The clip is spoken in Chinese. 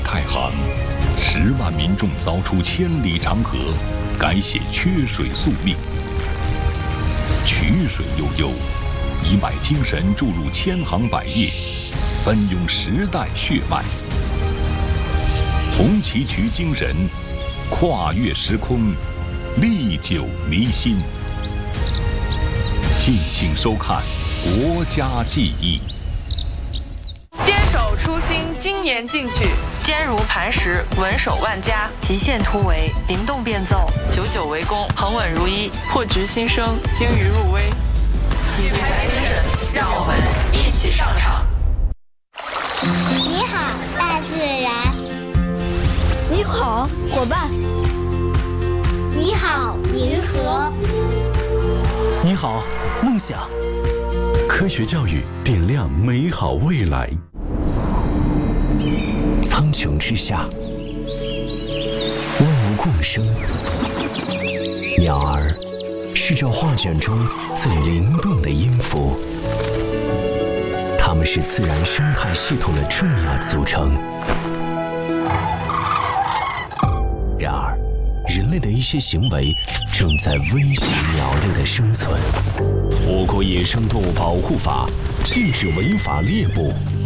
太行，10万民众凿出千里长河，改写缺水宿命。曲水悠悠，一脉精神注入千行百业，奔涌时代血脉。红旗渠精神，跨越时空，历久弥新。敬请收看《国家记忆》。 坚守初心，精研进取， 坚如磐石，稳守万家，极限突围，灵动变奏，久久为功，恒稳如一， 破局新生，精于入微。 品牌精神，让我们一起上场。 你好，大自然。 你好，伙伴。 你好，银河。 你好，梦想。 科学教育点亮美好未来。 苍穹之下，万物共生。鸟儿是这画卷中最灵动的音符，它们是自然生态系统的重要组成。然而，人类的一些行为正在威胁鸟类的生存。我国野生动物保护法禁止违法猎捕、